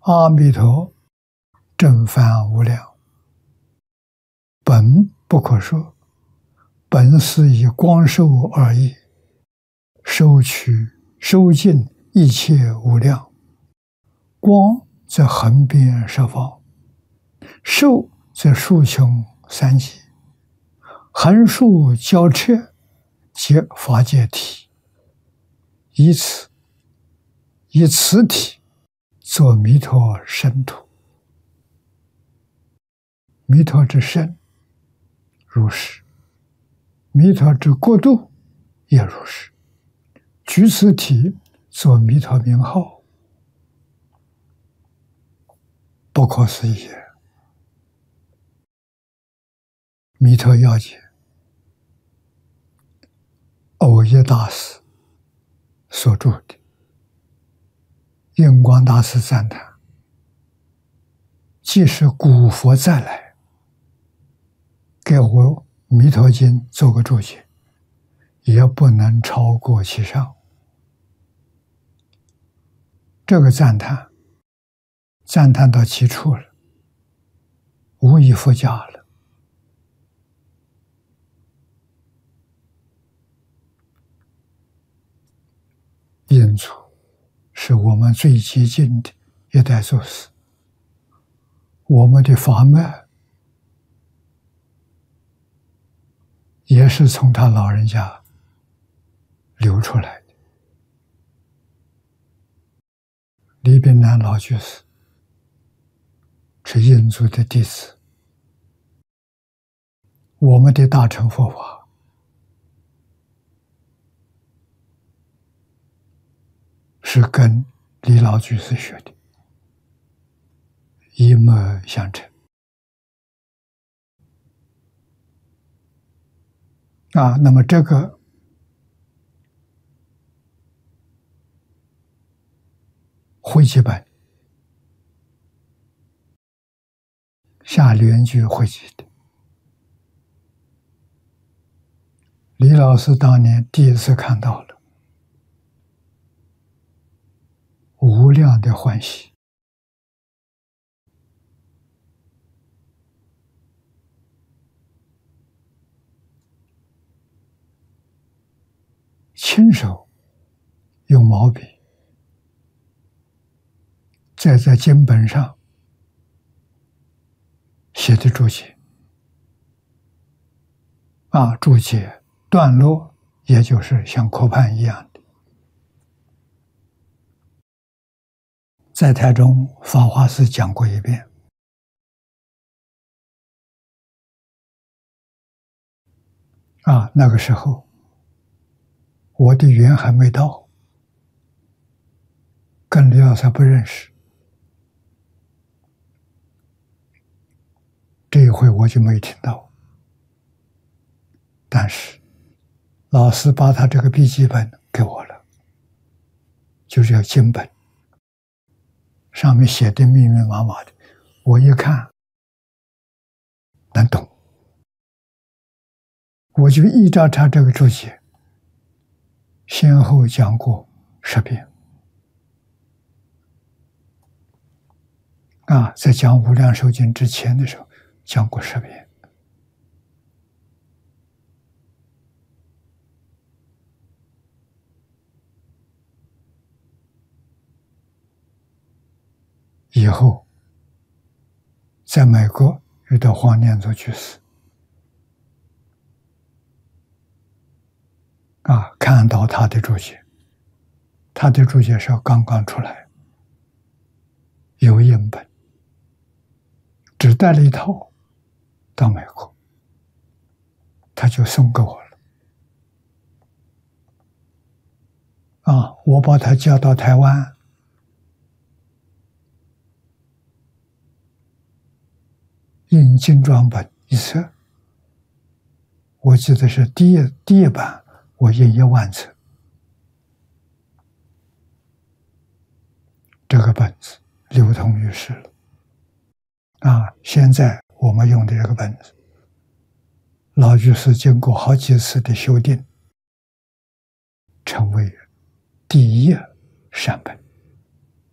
阿弥陀正法无量，本不可说，本是以光寿而已，收取收尽一切无量。光则横遍十方，寿则数穷三界，横竖交彻，皆法界体。以此体作弥陀身土。弥陀之身如是，弥陀之国度也如是。举此体作弥陀名号，不可思议也。弥陀要解，耦益大师所著的，印光大师赞叹，即使古佛再来给我弥陀经做个注解，也不能超过其上。这个赞叹到其处了，无以复加了。印祖是我们最接近的一代祖师，我们的法脉也是从他老人家流出来的。李炳南老居士是印祖的弟子，我们的大乘佛法是跟李老居士学的，一脉相承。那么这个汇集本下联句汇集的，李老师当年第一次看到了，无量的欢喜。亲手用毛笔在经本上写的注解，注解段落也就是像课判一样的。在台中法华寺讲过一遍，那个时候我的缘还没到，跟李老师不认识。这一回我就没听到，但是老师把他这个笔记本给我了，就叫经本，上面写的密密麻麻的，我一看能懂，我就依照他这个注解，先后讲过10遍。在讲无量寿经之前的时候讲过10遍。以后在美国遇到黄念祖居士，看到他的注解，他的注解是刚刚出来，有印本，只带了一套到美国，他就送给我了。我把他叫到台湾，印精装本一册，我记得是第一版，我印1万册。这个本子流通于世了。现在我们用的这个本子，老居士经过好几次的修订，成为第一善本。